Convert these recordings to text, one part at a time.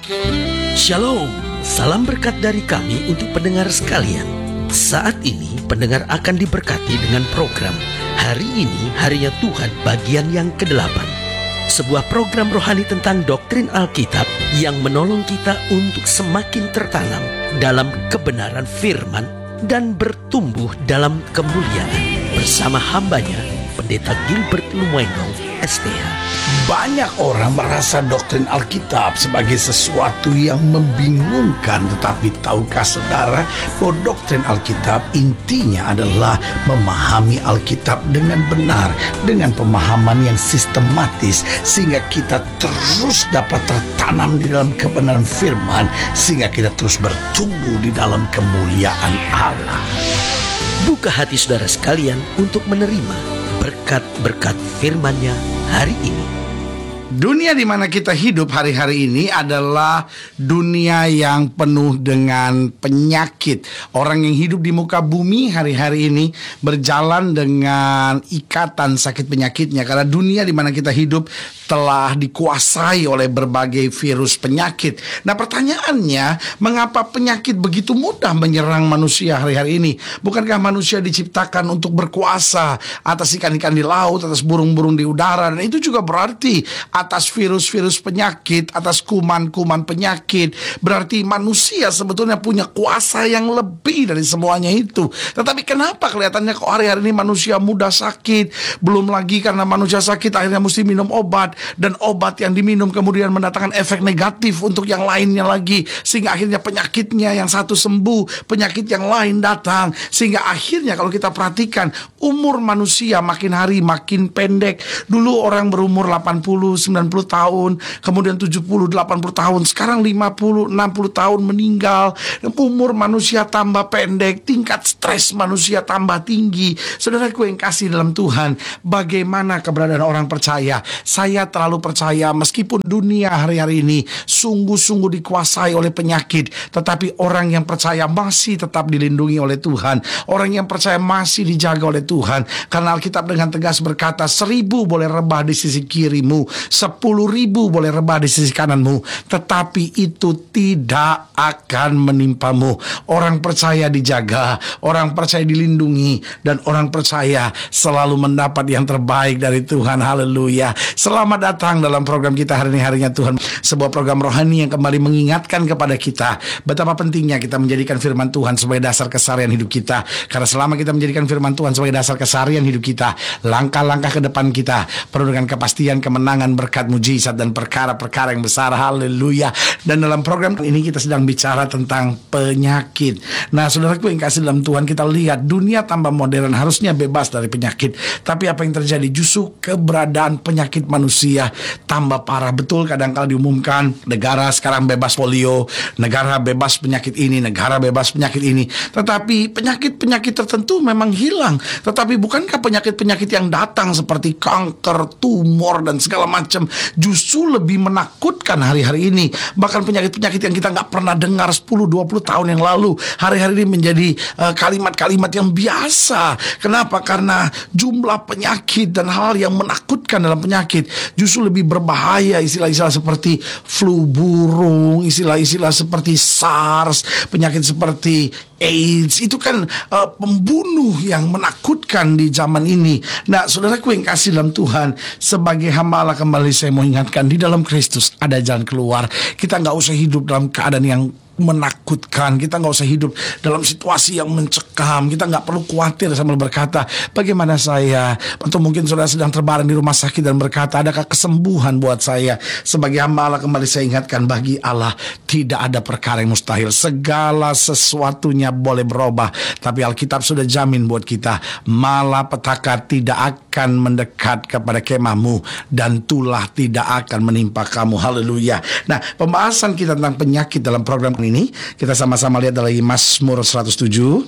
Shalom, salam berkat dari kami untuk pendengar sekalian. Saat ini pendengar akan diberkati dengan program Hari Ini Harinya Tuhan bagian yang ke-8. Sebuah program rohani tentang doktrin Alkitab yang menolong kita untuk semakin tertanam dalam kebenaran firman dan bertumbuh dalam kemuliaan. Bersama hambanya, Pendeta Gilbert Lumoenong, STH. Banyak orang merasa doktrin Alkitab sebagai sesuatu yang membingungkan. Tetapi tahukah saudara bahwa doktrin Alkitab intinya adalah memahami Alkitab dengan benar, dengan pemahaman yang sistematis, sehingga kita terus dapat tertanam di dalam kebenaran firman, sehingga kita terus bertumbuh di dalam kemuliaan Allah. Buka hati saudara sekalian untuk menerima berkat-berkat firman-Nya hari ini. Dunia di mana kita hidup hari-hari ini adalah dunia yang penuh dengan penyakit. Orang yang hidup di muka bumi hari-hari ini berjalan dengan ikatan sakit penyakitnya, karena dunia di mana kita hidup telah dikuasai oleh berbagai virus penyakit. Nah, pertanyaannya, mengapa penyakit begitu mudah menyerang manusia hari-hari ini? Bukankah manusia diciptakan untuk berkuasa atas ikan-ikan di laut, atas burung-burung di udara, dan itu juga berarti atas virus-virus penyakit, atas kuman-kuman penyakit. Berarti manusia sebetulnya punya kuasa yang lebih dari semuanya itu. Tetapi kenapa kelihatannya kok hari-hari ini manusia mudah sakit? Belum lagi karena manusia sakit akhirnya mesti minum obat, dan obat yang diminum kemudian mendatangkan efek negatif untuk yang lainnya lagi, sehingga akhirnya penyakitnya yang satu sembuh, penyakit yang lain datang. Sehingga akhirnya kalau kita perhatikan, umur manusia makin hari makin pendek. Dulu orang berumur 80, 90 tahun, kemudian 70, 80 tahun, sekarang 50, 60 tahun meninggal. Umur manusia tambah pendek, tingkat stres manusia tambah tinggi. Saudaraku yang kasih dalam Tuhan, bagaimana keberadaan orang percaya? Saya terlalu percaya meskipun dunia hari-hari ini sungguh-sungguh dikuasai oleh penyakit, tetapi orang yang percaya masih tetap dilindungi oleh Tuhan. Orang yang percaya masih dijaga oleh Tuhan, karena Alkitab dengan tegas berkata, 1000 boleh rebah di sisi kirimu, 10.000 boleh rebah di sisi kananmu, tetapi itu tidak akan menimpamu. Orang percaya dijaga, orang percaya dilindungi, dan orang percaya selalu mendapat yang terbaik dari Tuhan. Haleluya. Selamat datang dalam program kita Hari Ini Harinya Tuhan, sebuah program rohani yang kembali mengingatkan kepada kita betapa pentingnya kita menjadikan firman Tuhan sebagai dasar keseharian hidup kita. Karena selama kita menjadikan firman Tuhan sebagai dasar keseharian hidup kita, langkah-langkah ke depan kita penuh dengan kepastian, kemenangan, berkat, mujizat, dan perkara-perkara yang besar. Haleluya. Dan dalam program ini kita sedang bicara tentang penyakit. Nah, saudaraku yang kasih dalam Tuhan, kita lihat dunia tambah modern, harusnya bebas dari penyakit. Tapi apa yang terjadi? Justru keberadaan penyakit manusia tambah parah. Betul, kadang-kala diumumkan negara sekarang bebas polio, negara bebas penyakit ini, negara bebas penyakit ini. Tetapi penyakit-penyakit tertentu memang hilang. Tetapi bukankah penyakit-penyakit yang datang seperti kanker, tumor, dan segala macam justru lebih menakutkan hari-hari ini? Bahkan penyakit-penyakit yang kita nggak pernah dengar 10-20 tahun yang lalu, hari-hari ini menjadi kalimat-kalimat yang biasa. Kenapa? Karena jumlah penyakit dan hal yang menakutkan dalam penyakit justru lebih berbahaya. Istilah-istilah seperti flu burung, istilah-istilah seperti SARS, penyakit seperti AIDS, itu kan pembunuh yang menakutkan di zaman ini. Nah, saudaraku yang kasih dalam Tuhan, sebagai hamba Allah kembali saya mau ingatkan, di dalam Kristus ada jalan keluar. Kita nggak usah hidup dalam keadaan yang menakutkan. Kita nggak usah hidup dalam situasi yang mencekam. Kita nggak perlu khawatir sambil berkata, bagaimana saya? Atau mungkin saudara sedang terbaring di rumah sakit dan berkata, adakah kesembuhan buat saya? Sebagai hamba Allah kembali saya ingatkan, bagi Allah tidak ada perkara yang mustahil. Segala sesuatunya boleh berubah. Tapi Alkitab sudah jamin buat kita, malapetaka tidak akan mendekat kepada kemahmu, dan tulah tidak akan menimpa kamu. Haleluya. Nah, pembahasan kita tentang penyakit dalam program ini ini. Kita sama-sama lihat dari Mazmur 107,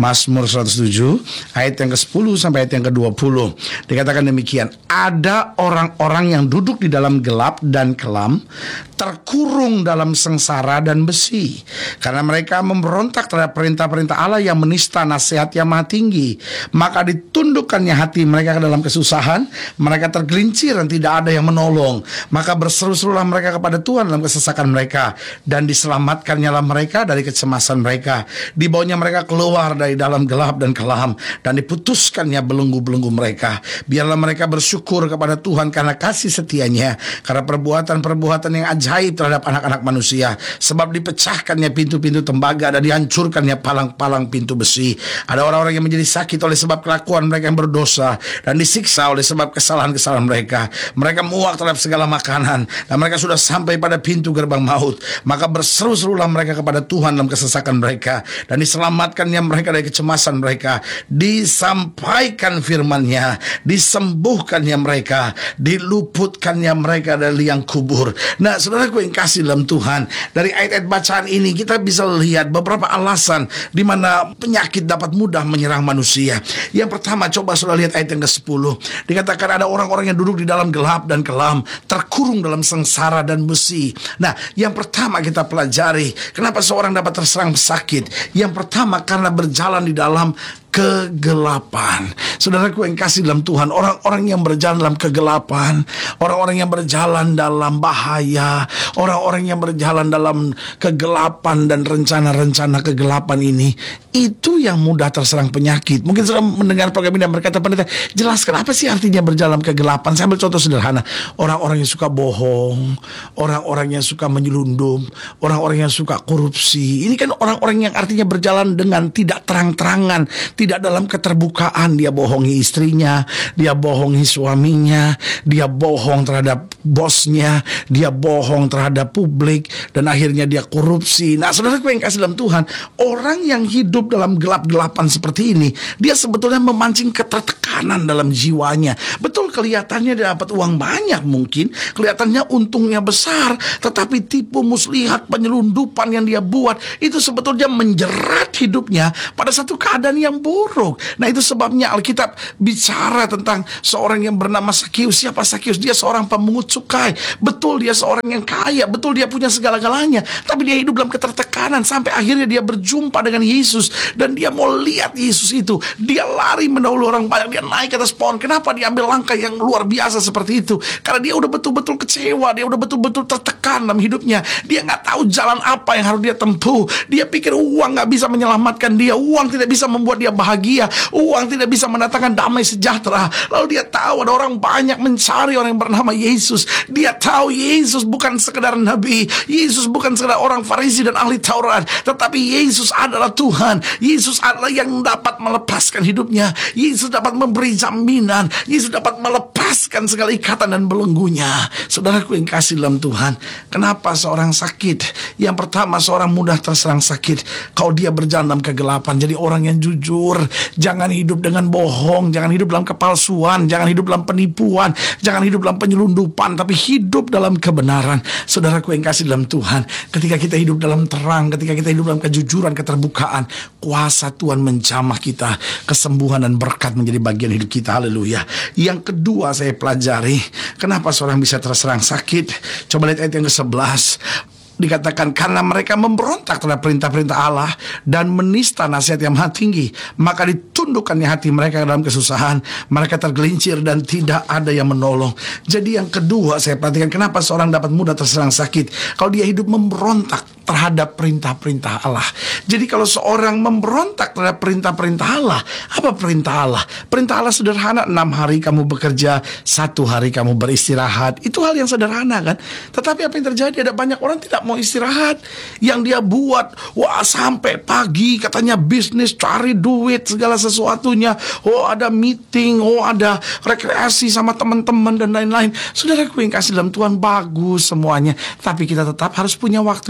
ayat yang ke-10 sampai ayat yang ke-20. Dikatakan demikian, ada orang-orang yang duduk di dalam gelap dan kelam, terkurung dalam sengsara dan besi, karena mereka memberontak terhadap perintah-perintah Allah yang menista nasihat yang maha tinggi. Maka ditundukkannya hati mereka ke dalam kesusahan, mereka tergelincir dan tidak ada yang menolong. Maka berseru-serulah mereka kepada Tuhan dalam kesesakan mereka, dan diselamatkannya mereka dari kecemasan mereka. Dibawanya mereka keluar dari dalam gelap dan kelam, dan diputuskannya belenggu-belenggu mereka. Biarlah mereka bersyukur kepada Tuhan karena kasih setianya, karena perbuatan-perbuatan yang ajaib terhadap anak-anak manusia. Sebab dipecahkannya pintu-pintu tembaga dan dihancurkannya palang-palang pintu besi. Ada orang-orang yang menjadi sakit oleh sebab kelakuan mereka yang berdosa, dan disiksa oleh sebab kesalahan-kesalahan mereka. Mereka muak terhadap segala makanan, dan mereka sudah sampai pada pintu gerbang maut. Maka berseru-serulah mereka kepada Tuhan dalam kesesakan mereka, dan diselamatkannya mereka dari kecemasan mereka. Disampaikan firman-Nya, disembuhkannya mereka, diluputkannya mereka dari liang kubur. Nah, saudaraku yang kasih dalam Tuhan, dari ayat-ayat bacaan ini kita bisa lihat beberapa alasan di mana penyakit dapat mudah menyerang manusia. Yang pertama, coba saudara lihat ayat yang ke-10. Dikatakan ada orang-orang yang duduk di dalam gelap dan kelam, terkurung dalam sengsara dan besi. Nah, yang pertama kita pelajari, kenapa seorang dapat terserang sakit? Yang pertama, karena berjalan di dalam kegelapan. Saudaraku yang kasih dalam Tuhan, orang-orang yang berjalan dalam kegelapan, orang-orang yang berjalan dalam bahaya, orang-orang yang berjalan dalam kegelapan dan rencana-rencana kegelapan ini, itu yang mudah terserang penyakit. Mungkin sudah mendengar program ini dan berkata, pendeta, jelaskan apa sih artinya berjalan kegelapan? Saya ambil contoh sederhana. Orang-orang yang suka bohong, orang-orang yang suka menyelundup, orang-orang yang suka korupsi. Ini kan orang-orang yang artinya berjalan dengan tidak terang-terangan, tidak dalam keterbukaan. Dia bohongi istrinya, dia bohongi suaminya, dia bohong terhadap bosnya, dia bohong terhadap publik, dan akhirnya dia korupsi. Nah, saudaraku yang kasih dalam Tuhan, orang yang hidup dalam gelap-gelapan seperti ini, dia sebetulnya memancing ketertekanan dalam jiwanya. Betul, kelihatannya dia dapat uang banyak, mungkin kelihatannya untungnya besar, tetapi tipu muslihat, penyelundupan yang dia buat itu sebetulnya menjerat hidupnya pada satu keadaan yang buruk. Nah, itu sebabnya Alkitab bicara tentang seorang yang bernama Sakeus. Siapa Sakeus? Dia seorang pemungut cukai. Betul, dia seorang yang kaya, betul dia punya segala-galanya, tapi dia hidup dalam ketertekanan sampai akhirnya dia berjumpa dengan Yesus, dan dia mau lihat Yesus itu. Dia lari mendahului orang banyak, dia naik ke atas pohon. Kenapa dia ambil langkah yang luar biasa seperti itu? Karena dia udah betul-betul kecewa, dia udah betul-betul tertekan dalam hidupnya. Dia nggak tahu jalan apa yang harus dia tempuh. Dia pikir uang nggak bisa menyelamatkan dia, uang tidak bisa membuat dia bahagia, uang tidak bisa mendatangkan damai sejahtera. Lalu dia tahu ada orang banyak mencari orang yang bernama Yesus. Dia tahu Yesus bukan sekedar nabi, Yesus bukan sekedar orang Farisi dan ahli Taurat, tetapi Yesus adalah Tuhan. Yesus adalah yang dapat melepaskan hidupnya. Yesus dapat memberi jaminan. Yesus dapat melepaskan segala ikatan dan belenggunya. Saudaraku yang kasih dalam Tuhan, kenapa seorang sakit? Yang pertama, seorang mudah terserang sakit kalau dia berjalan dalam kegelapan. Jadi orang yang jujur, jangan hidup dengan bohong, jangan hidup dalam kepalsuan, jangan hidup dalam penipuan, jangan hidup dalam penyelundupan, tapi hidup dalam kebenaran. Saudaraku yang kasih dalam Tuhan, ketika kita hidup dalam terang, ketika kita hidup dalam kejujuran, keterbukaan, kuasa Tuhan menjamah kita, kesembuhan dan berkat menjadi bagian hidup kita. Haleluya. Yang kedua saya pelajari, kenapa seorang bisa terserang sakit? Coba lihat ayat yang ke-11. Dikatakan karena mereka memberontak terhadap perintah-perintah Allah dan menista nasihat yang maha tinggi, maka ditundukkannya hati mereka dalam kesusahan, mereka tergelincir dan tidak ada yang menolong. Jadi yang kedua saya perhatikan, kenapa seorang dapat mudah terserang sakit? Kalau dia hidup memberontak terhadap perintah-perintah Allah. Jadi kalau seorang memberontak terhadap perintah-perintah Allah, apa perintah Allah? Perintah Allah sederhana, 6 hari kamu bekerja, 1 hari kamu beristirahat. Itu hal yang sederhana kan? Tetapi apa yang terjadi? Ada banyak orang tidak mau istirahat. Yang dia buat, wah sampai pagi katanya bisnis, cari duit, segala sesuatunya. Oh ada meeting, oh ada rekreasi sama teman-teman dan lain-lain. Saudaraku yang kasih dalam Tuhan, bagus semuanya. Tapi kita tetap harus punya waktu istirahat.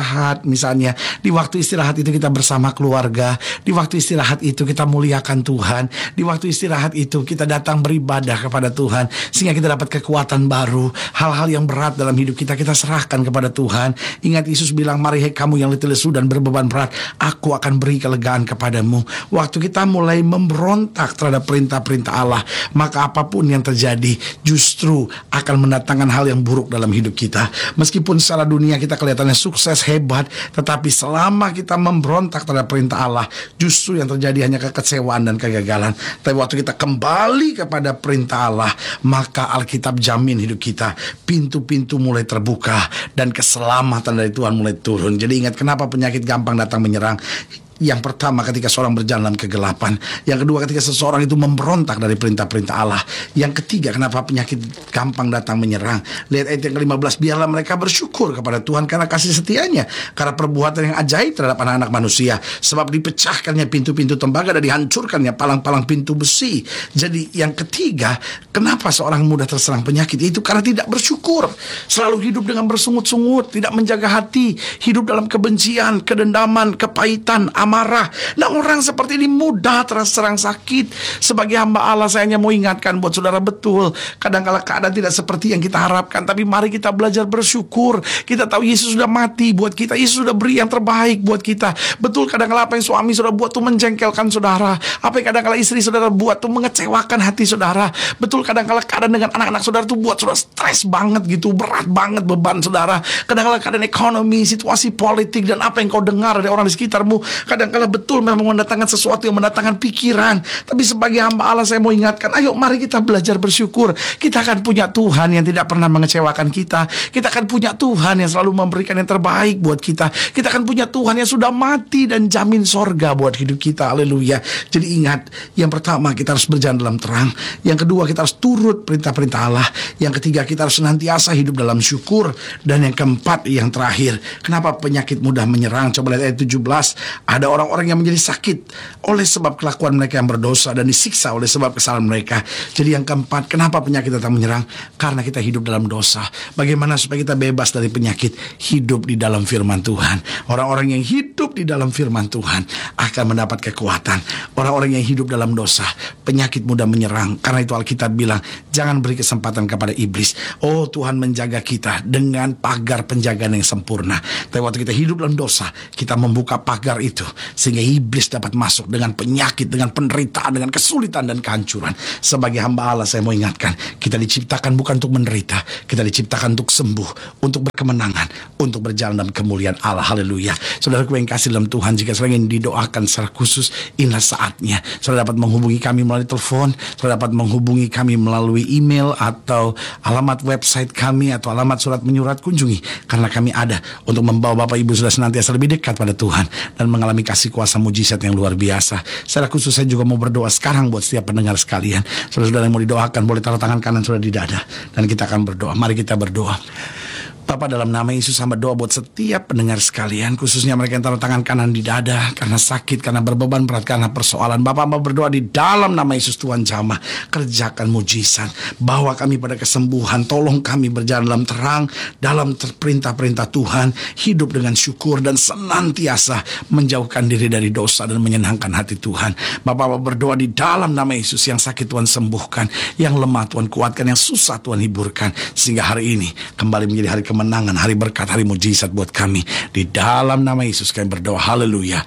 istirahat misalnya, di waktu istirahat itu kita bersama keluarga, di waktu istirahat itu kita muliakan Tuhan, di waktu istirahat itu kita datang beribadah kepada Tuhan, sehingga kita dapat kekuatan baru. Hal-hal yang berat dalam hidup kita serahkan kepada Tuhan. Ingat Yesus bilang, mari hai kamu yang letih lesu dan berbeban berat, aku akan beri kelegaan kepadamu. Waktu kita mulai memberontak terhadap perintah-perintah Allah, maka apapun yang terjadi justru akan mendatangkan hal yang buruk dalam hidup kita. Meskipun secara dunia kita kelihatannya sukses, hebat, tetapi selama kita memberontak terhadap perintah Allah, justru yang terjadi hanya kekecewaan dan kegagalan. Tapi waktu kita kembali kepada perintah Allah, maka Alkitab jamin hidup kita, pintu-pintu mulai terbuka dan keselamatan dari Tuhan mulai turun. Jadi ingat, kenapa penyakit gampang datang menyerang? Yang pertama, ketika seorang berjalan dalam kegelapan. Yang kedua, ketika seseorang itu memberontak dari perintah-perintah Allah. Yang ketiga, kenapa penyakit gampang datang menyerang? Lihat ayat yang ke-15, biarlah mereka bersyukur kepada Tuhan karena kasih setianya, karena perbuatan yang ajaib terhadap anak-anak manusia. Sebab dipecahkannya pintu-pintu tembaga dan dihancurkannya palang-palang pintu besi. Jadi yang ketiga, kenapa seorang mudah terserang penyakit? Itu karena tidak bersyukur. Selalu hidup dengan bersungut-sungut, tidak menjaga hati, hidup dalam kebencian, kedendaman, kepahitan, amarah. Nah, orang seperti ini mudah terserang sakit. Sebagai hamba Allah, saya hanya mau ingatkan buat saudara, betul, kadang-kala keadaan tidak seperti yang kita harapkan, tapi mari kita belajar bersyukur. Kita tahu Yesus sudah mati buat kita, Yesus sudah beri yang terbaik buat kita. Betul, kadang-kala apa yang suami saudara buat tuh menjengkelkan saudara, apa yang kadang-kala istri saudara buat tuh mengecewakan hati saudara. Betul, kadang-kala keadaan dengan anak-anak saudara tuh buat saudara stres banget gitu, berat banget beban saudara. Kadang-kala keadaan ekonomi, situasi politik, dan apa yang kau dengar dari orang di sekitarmu kadang-kala betul memang mendatangkan sesuatu yang mendatangkan pikiran. Tapi sebagai hamba Allah, saya mau ingatkan, ayo mari kita belajar bersyukur. Kita akan punya Tuhan yang tidak pernah mengecewakan kita. Kita akan punya Tuhan yang selalu memberikan yang terbaik buat kita. Kita akan punya Tuhan yang sudah mati dan jamin sorga buat hidup kita. Haleluya. Jadi ingat, yang pertama, kita harus berjalan dalam terang. Yang kedua, kita harus turut perintah-perintah Allah. Yang ketiga, kita harus senantiasa hidup dalam syukur. Dan yang keempat, yang terakhir, kenapa penyakit mudah menyerang? Coba lihat ayat 17. Ada orang-orang yang menjadi sakit oleh sebab kelakuan mereka yang berdosa dan disiksa oleh sebab kesalahan mereka. Jadi yang keempat, kenapa penyakit datang menyerang? Karena kita hidup dalam dosa. Bagaimana supaya kita bebas dari penyakit? Hidup di dalam firman Tuhan. Orang-orang yang hidup di dalam firman Tuhan akan mendapat kekuatan. Orang-orang yang hidup dalam dosa, penyakit mudah menyerang. Karena itu Alkitab bilang, jangan beri kesempatan kepada iblis. Oh, Tuhan menjaga kita dengan pagar penjagaan yang sempurna. Tapi waktu kita hidup dalam dosa, kita membuka pagar itu sehingga iblis dapat masuk dengan penyakit, dengan penderitaan, dengan kesulitan dan kehancuran. Sebagai hamba Allah, saya mau ingatkan, kita diciptakan bukan untuk menderita, kita diciptakan untuk sembuh, untuk berkemenangan, untuk berjalan dalam kemuliaan Allah. Haleluya. Saudaraku yang kasih dalam Tuhan, jika saudara ingin didoakan secara khusus, inilah saatnya. Saudara dapat menghubungi kami melalui telepon, saudara dapat menghubungi kami melalui email atau alamat website kami atau alamat surat menyurat. Kunjungi, karena kami ada untuk membawa Bapak Ibu sudah senantiasa lebih dekat pada Tuhan dan mengalami kasih kuasa mujizat yang luar biasa. Secara khusus saya juga mau berdoa sekarang buat setiap pendengar sekalian. Saudara-saudara yang mau didoakan, boleh taruh tangan kanan saudara di dada dan kita akan berdoa. Mari kita berdoa. Bapa, dalam nama Yesus hamba doa buat setiap pendengar sekalian, khususnya mereka yang taruh tangan kanan di dada karena sakit, karena berbeban berat, karena persoalan. Bapa, hamba berdoa di dalam nama Yesus, Tuhan jamah, kerjakan mujizat, bawa kami pada kesembuhan, tolong kami berjalan dalam terang, dalam perintah-perintah Tuhan, hidup dengan syukur dan senantiasa menjauhkan diri dari dosa dan menyenangkan hati Tuhan. Bapa, hamba berdoa di dalam nama Yesus, yang sakit Tuhan sembuhkan, yang lemah Tuhan kuatkan, yang susah Tuhan hiburkan, sehingga hari ini kembali menjadi hari kemenangan, hari berkat, hari mujizat buat kami. Di dalam nama Yesus kami berdoa. Haleluya.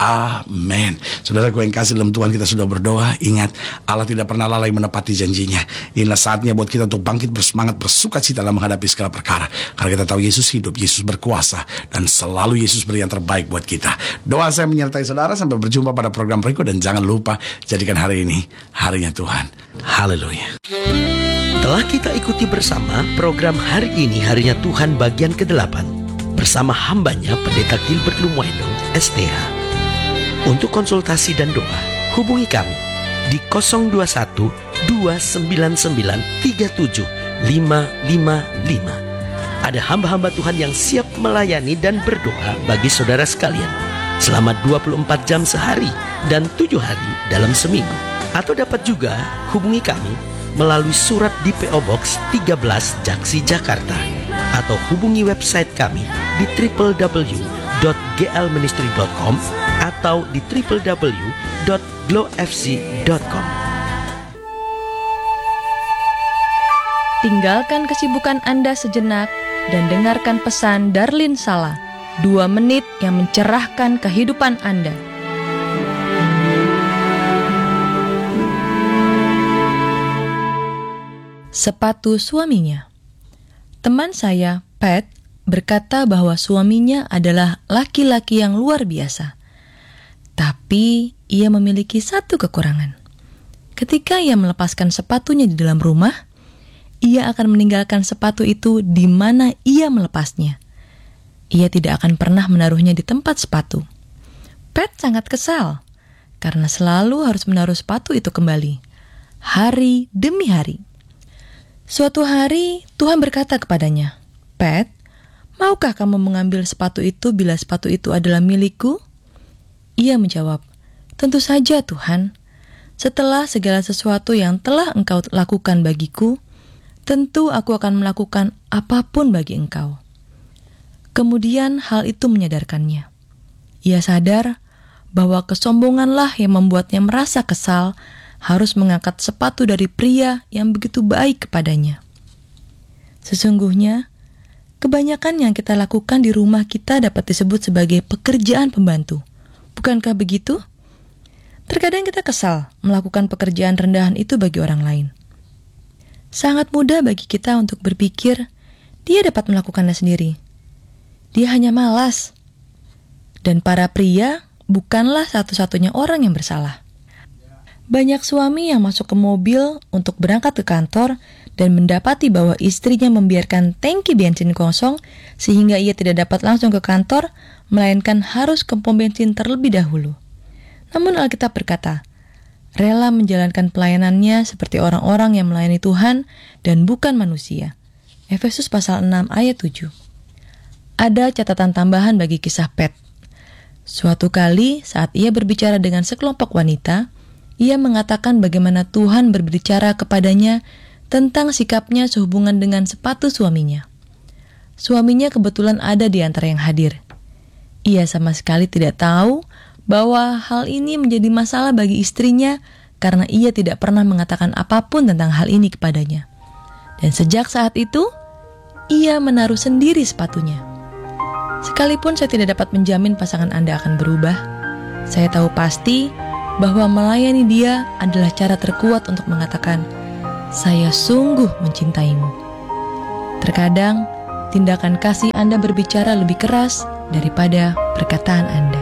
Amin. Saudaraku yang kasih dalam Tuhan, kita sudah berdoa. Ingat, Allah tidak pernah lalai menepati janjinya. Inilah saatnya buat kita untuk bangkit bersemangat, bersuka cita dalam menghadapi segala perkara. Karena kita tahu Yesus hidup, Yesus berkuasa, dan selalu Yesus beri yang terbaik buat kita. Doa saya menyertai saudara. Sampai berjumpa pada program berikut, dan jangan lupa jadikan hari ini harinya Tuhan. Haleluya. Telah kita ikuti bersama program Hari Ini Harinya Tuhan bagian ke-8 bersama hambanya Pendeta Gilbert Lumuendo, STH. Untuk konsultasi dan doa, hubungi kami di 021 299 37 555. Ada hamba-hamba Tuhan yang siap melayani dan berdoa bagi saudara sekalian selama 24 jam sehari dan 7 hari dalam seminggu. Atau dapat juga hubungi kami melalui surat di PO Box 13 Jaksi, Jakarta, atau hubungi website kami di www.glministry.com atau di www.glowfc.com. Tinggalkan kesibukan Anda sejenak dan dengarkan pesan Darlin Sala, 2 menit yang mencerahkan kehidupan Anda. Sepatu suaminya. Teman saya, Pat, berkata bahwa suaminya adalah laki-laki yang luar biasa. Tapi ia memiliki satu kekurangan. Ketika ia melepaskan sepatunya di dalam rumah, ia akan meninggalkan sepatu itu di mana ia melepasnya. Ia tidak akan pernah menaruhnya di tempat sepatu. Pat sangat kesal karena selalu harus menaruh sepatu itu kembali, hari demi hari. Suatu hari, Tuhan berkata kepadanya, "Pat, maukah kamu mengambil sepatu itu bila sepatu itu adalah milikku?" Ia menjawab, "Tentu saja, Tuhan. Setelah segala sesuatu yang telah Engkau lakukan bagiku, tentu aku akan melakukan apapun bagi Engkau." Kemudian hal itu menyadarkannya. Ia sadar bahwa kesombonganlah yang membuatnya merasa kesal harus mengangkat sepatu dari pria yang begitu baik kepadanya. Sesungguhnya, kebanyakan yang kita lakukan di rumah kita dapat disebut sebagai pekerjaan pembantu. Bukankah begitu? Terkadang kita kesal melakukan pekerjaan rendahan itu bagi orang lain. Sangat mudah bagi kita untuk berpikir, dia dapat melakukannya sendiri. Dia hanya malas. Dan para pria bukanlah satu-satunya orang yang bersalah. Banyak suami yang masuk ke mobil untuk berangkat ke kantor dan mendapati bahwa istrinya membiarkan tangki bensin kosong sehingga ia tidak dapat langsung ke kantor, melainkan harus ke pom bensin terlebih dahulu. Namun Alkitab berkata, rela menjalankan pelayanannya seperti orang-orang yang melayani Tuhan dan bukan manusia. Efesus pasal 6 ayat 7. Ada catatan tambahan bagi kisah Pat. Suatu kali saat ia berbicara dengan sekelompok wanita, ia mengatakan bagaimana Tuhan berbicara kepadanya tentang sikapnya sehubungan dengan sepatu suaminya. Suaminya kebetulan ada di antara yang hadir. Ia sama sekali tidak tahu bahwa hal ini menjadi masalah bagi istrinya karena ia tidak pernah mengatakan apapun tentang hal ini kepadanya. Dan sejak saat itu, ia menaruh sendiri sepatunya. Sekalipun saya tidak dapat menjamin pasangan Anda akan berubah, saya tahu pasti bahwa melayani dia adalah cara terkuat untuk mengatakan, "Saya sungguh mencintaimu." Terkadang, tindakan kasih Anda berbicara lebih keras daripada perkataan Anda.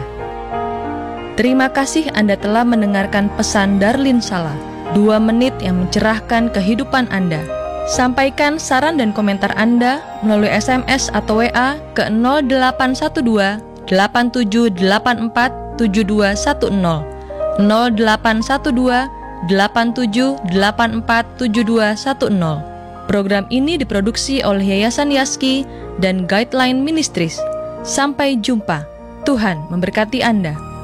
Terima kasih Anda telah mendengarkan pesan Darlin Sala, 2 menit yang mencerahkan kehidupan Anda. Sampaikan saran dan komentar Anda melalui SMS atau WA ke 0812 8784 7210. 0812 8784 7210. Program ini diproduksi oleh Yayasan Yaski dan Guideline Ministries. Sampai jumpa. Tuhan memberkati Anda.